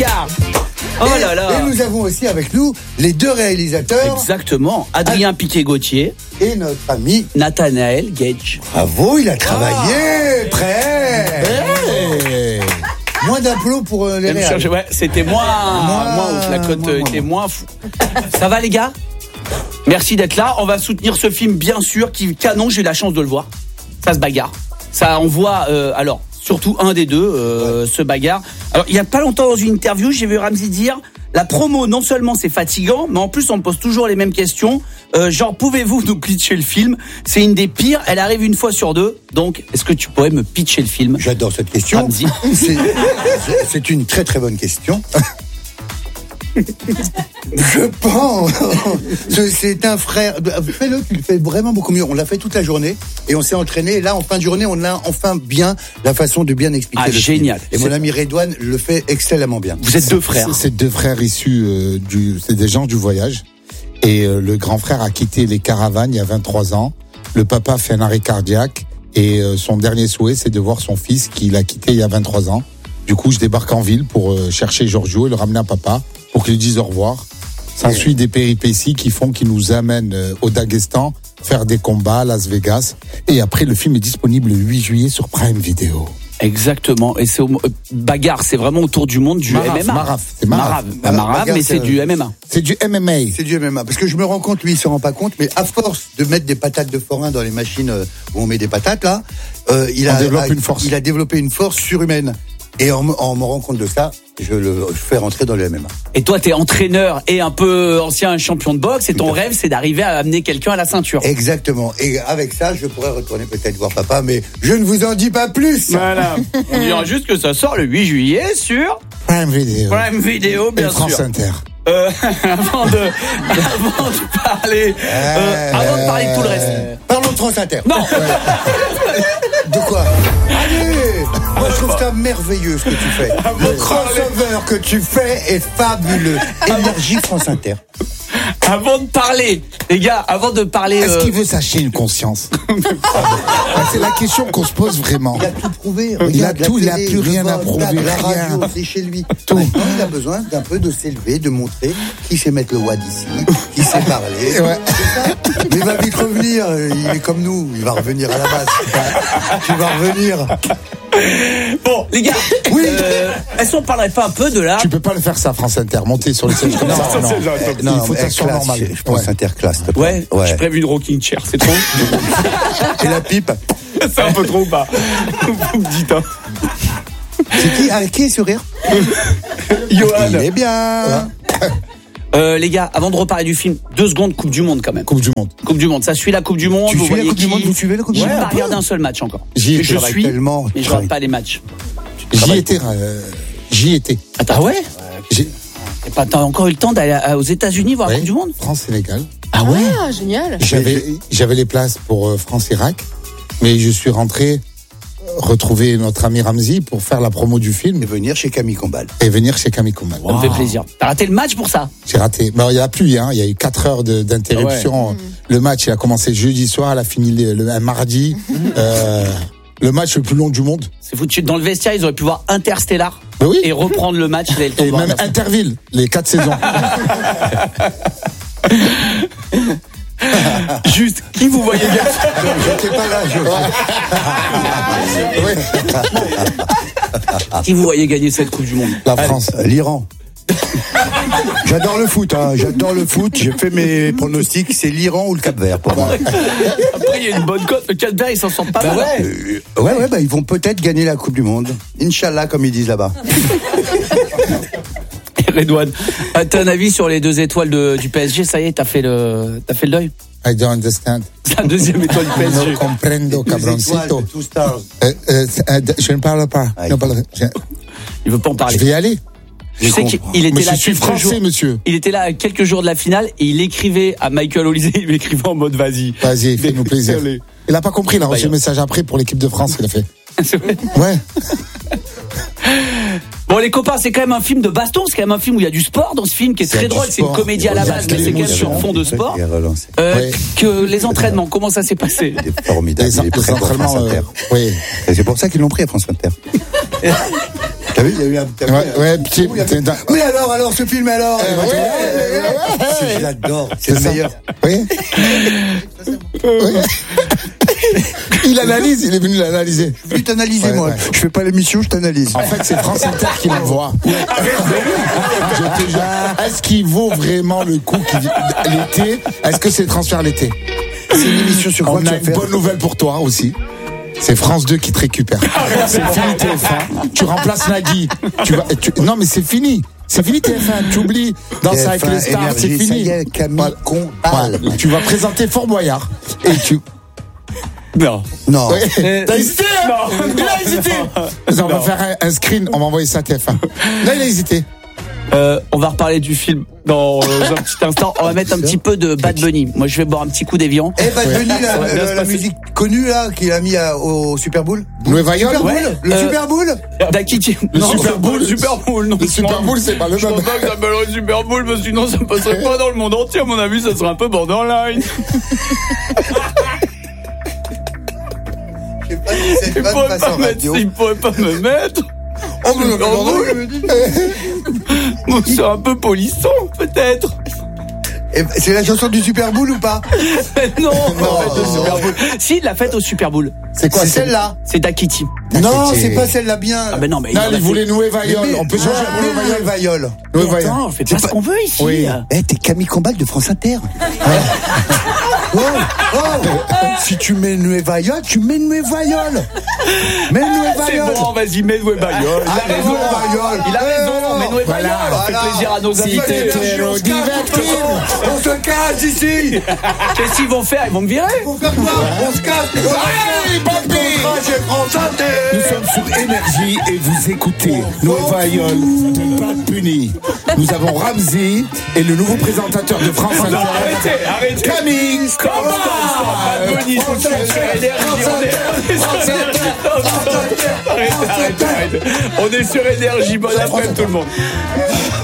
bagarre. Oh là là. Et nous avons aussi avec nous les deux réalisateurs. Exactement. Adrien Piquet-Gauthier et notre ami Nathanaël Gage. Bravo, il a travaillé. Prêt. Moins d'implots pour les réals. Ouais, c'était moins ouf. La cote était moins fou. Ça va les gars ? Merci d'être là. On va soutenir ce film, bien sûr, qui canon. J'ai eu la chance de le voir. Ça se bagarre. Ça, on voit. Alors, surtout un des deux se bagarre. Alors, il y a pas longtemps dans une interview, j'ai vu Ramzy dire la promo. Non seulement c'est fatigant, mais en plus on me pose toujours les mêmes questions. Genre, pouvez-vous nous pitcher le film ? C'est une des pires. Elle arrive une fois sur deux. Donc, est-ce que tu pourrais me pitcher le film ? J'adore cette question. Ramzy. C'est une très très bonne question. Je pense. C'est un frère. Fais-le, tu le fais vraiment beaucoup mieux. On l'a fait toute la journée et on s'est entraîné. Et là, en fin de journée, on a enfin bien la façon de bien expliquer. Ah, génial. Film. Et mon ami Redouane le fait excellemment bien. Vous êtes deux frères. C'est deux frères issus c'est des gens du voyage. Et le grand frère a quitté les caravanes il y a 23 ans. Le papa fait un arrêt cardiaque et son dernier souhait, c'est de voir son fils qu'il a quitté il y a 23 ans. Du coup, je débarque en ville pour chercher Giorgio et le ramener à papa pour qu'il lui dise au revoir. S'ensuit des péripéties qui nous amènent au Daghestan, faire des combats à Las Vegas. Et après, le film est disponible le 8 juillet sur Prime Video. Exactement. Et c'est bagarre, c'est vraiment autour du monde du MMA. Marave, mais c'est du MMA. C'est du MMA. C'est du MMA. Parce que je me rends compte, lui, il se rend pas compte, mais à force de mettre des patates de forain dans les machines où on met des patates, là, il a développé une force surhumaine. Et en me rend compte de ça, je le fais rentrer dans le MMA. Et toi, t'es entraîneur et un peu ancien champion de boxe, et ton rêve, c'est d'arriver à amener quelqu'un à la ceinture. Exactement. Et avec ça, je pourrais retourner peut-être voir papa, mais je ne vous en dis pas plus. Voilà. On dira juste que ça sort le 8 juillet sur Prime Video. Prime Video, bien sûr. France Inter. Avant de parler, avant de parler de tout le reste. Parlons de France Inter. Non. De quoi? Allez. Moi, je trouve ça merveilleux ce que tu fais. Le crossover que tu fais est fabuleux. Énergie France Inter. Avant de parler, les gars, avant de parler... Est-ce qu'il veut s'acheter une conscience? C'est la question qu'on se pose vraiment. Il a tout prouvé. Il a plus rien à prouver. La radio, c'est chez lui. Tout. Maintenant, il a besoin d'un peu de s'élever, de montrer qu'il sait mettre le wad ici, qu'il sait parler. Ouais. C'est ça. Mais il va vite revenir. Il est comme nous. Il va revenir à la base. Tu vas revenir. Bon, les gars, oui. Est-ce qu'on parlerait pas un peu de là? Tu peux pas le faire ça, France Inter. Monter sur les sièges comme ça. Non, il faut t'asseoir normal. Je pense interclasse. Ouais. J'ai prévu une rocking chair, c'est trop. Et la pipe. C'est un peu trop ou pas? Vous me dites, hein. C'est qui est ce rire? Johan. Il est bien. Les gars, avant de reparler du film, 2 secondes, Coupe du Monde quand même. Coupe du Monde. Coupe du Monde, ça suit la Coupe du Monde. Tu suis la Coupe du Monde? Vous suivez la Coupe du Monde? J'ai pas regardé un seul match encore. Je suis tellement. Mais je regarde pas les matchs. J'y étais. Ah ouais? T'as encore eu le temps d'aller aux États-Unis voir la Coupe du Monde? France-Sénégal. Ah ouais? Ah, génial. J'avais les places pour France-Irak, mais je suis rentré retrouver notre ami Ramzy pour faire la promo du film. Et venir chez Camille Combal. Ça me fait plaisir. T'as raté le match pour ça? J'ai raté. Mais il y a plus, hein. Il y a eu 4 heures d'interruption. Ouais. Le match, il a commencé jeudi soir, il a fini un mardi. Le match le plus long du monde. C'est foutu. Dans le vestiaire, ils auraient pu voir Interstellar. Ben oui. Et reprendre le match. Et même Interville, les 4 saisons. Juste, qui vous voyez gagner? J'étais pas là, Qui vous voyez gagner cette Coupe du Monde? La France. L'Iran. J'adore le foot, hein. J'adore le foot. J'ai fait mes pronostics, c'est l'Iran ou le Cap-Vert pour moi. Après, il y a une bonne cote. Le Cap-Vert, ils s'en sortent pas mal. Ouais, ils vont peut-être gagner la Coupe du Monde. Inch'Allah, comme ils disent là-bas. Redouane, t'as un avis sur les 2 étoiles du PSG? Ça y est, t'as fait le deuil? I don't understand. C'est la 2e étoile du PSG. No comprendo, cabroncito. Je ne parle pas. Il veut pas en parler. Je vais y aller. Je sais qu'il était là. Je suis français, monsieur. Il était là à quelques jours de la finale et il écrivait à Michael Olise. Il lui écrivait en mode vas-y. Vas-y, fais-nous plaisir. Il a pas compris, il a reçu le message après pour l'équipe de France qu'il a fait. C'est vrai? Ouais. Bon, les copains, c'est quand même un film de baston. C'est quand même un film où il y a du sport dans ce film qui est très drôle. C'est une comédie à la base, mais c'est quand même sur fond de sport. Que les entraînements, comment ça s'est passé? C'est formidable. Les entraînements, oui. Et c'est pour ça qu'ils l'ont pris à France Inter. T'as vu, il y a eu un. Oui, alors, ce film, alors. J'adore, c'est le meilleur. Oui. Il analyse, il est venu l'analyser. Je vais t'analyser, moi. Je fais pas l'émission, je t'analyse. En fait, c'est France Inter qui l'envoie. Est-ce qu'il vaut vraiment le coup l'été? Est-ce que c'est transfert l'été? C'est une émission sur quoi? On a une bonne nouvelle pour toi aussi. C'est France 2 qui te récupère. C'est fini TF1. Tu remplaces Nagui. Non, mais c'est fini. C'est fini TF1. Tu oublies Danse avec les stars. C'est fini. Ça y est, Camille Combal. Tu vas présenter Fort Boyard. Et tu. Non. Ouais. T'as hésité, hein? Non. Il a hésité. On va faire un screen. On va envoyer ça à TF1. Là, il a hésité. On va reparler du film dans un petit instant. On va mettre un petit peu de Bad Bunny. Moi, je vais boire un petit coup d'Evian. Bad Bunny, la musique connue là qu'il a mis au Super Bowl. Nueva York. Le Super Bowl. D'Akiti. Le Super Bowl. Super Bowl. Non. Le Super Bowl, c'est pas le même. Je pense pas que ça s'appellerait Super Bowl, parce que sinon ça passerait pas dans le monde entier. À mon avis, ça serait un peu borderline. Il pourrait pas me mettre. Oh, c'est un peu polissant, peut-être. C'est la chanson du Super Bowl ou pas? Non, le Super Bowl. Si, la fête au Super Bowl. C'est quoi? C'est celle-là? C'est Dakiti. Non, c'est pas celle-là bien. Ah ben non, mais il voulait Nueva York. On peut changer Nueva York. Attends, on fait pas ce qu'on veut ici. Oui. T'es Camille Combal de France Inter. Si tu mets Nueva York, tu mets Nueva York. Mets Nueva York. C'est bon, vas-y, mets Nueva York. Il a raison, mets Nueva York. Ça fait plaisir à nos invités. On se casse ici. Qu'est-ce qu'ils vont faire? Ils vont me virer? On faire quoi? On se casse. Nous sommes sur Énergie et vous écoutez Nueva York de Bad Bunny. Nous avons Ramsey et le nouveau présentateur de France Inter. Arrêtez. Camille Combal. Bad Bunny, tout de suite sur Énergie. Arrêtez. On est sur Énergie. Bon après-midi tout le monde.